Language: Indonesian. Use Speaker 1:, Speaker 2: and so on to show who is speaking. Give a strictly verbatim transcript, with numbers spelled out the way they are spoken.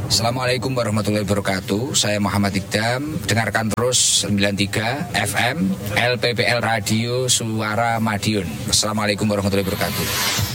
Speaker 1: Assalamualaikum warahmatullahi wabarakatuh. Saya Muhammad Ikdam. Dengarkan terus sembilan puluh tiga F M L P P L Radio Suara Madiun. Assalamualaikum warahmatullahi wabarakatuh.